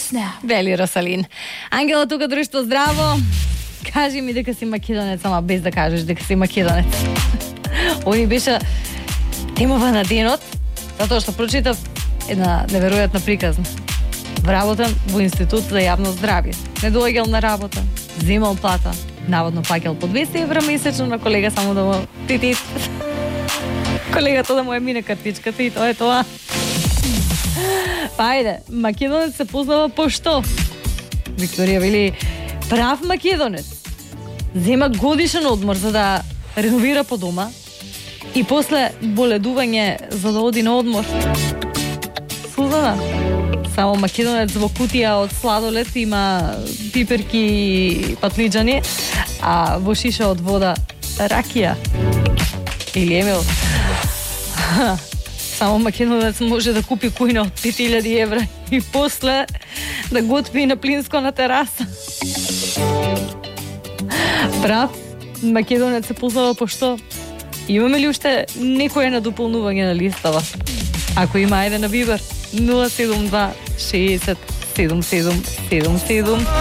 Вели Росалин. Ангела тука друштво здраво. Кажи ми дека си македонец, ама без да кажеш дека си македонец. Они беше темава на денот, затоа што прочитав една неверојатна приказна. Вработен во Институт за јавно здравје. Не доаѓал на работа, земал плата, наводно паќал по 200 евра месечно на колега само да му титит. Колегата да му е мине картичката и тоа е тоа. Па ајде, македонец се познава по што? Викторија вели, прав македонец зема годишен одмор за да реновира по дома и после боледување за да оди на одмор. Сузана, само македонец во кутија од сладолед има пиперки и патлиџани, а во шиша од вода ракија. Или Емил, само македонец може да купи кујна од 5000 евра и после да готви на плинско на тераса. Прав, македонец се познава по што? Имаме ли уште некој на дополнување на листава? Ако има, ајде на Вибер 072 60 77 77.